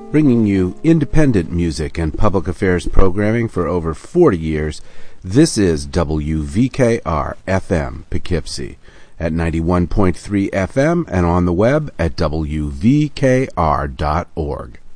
Bringing you independent music and public affairs programming for over 40 years, this is WVKR-FM Poughkeepsie at 91.3 FM and on the web at wvkr.org.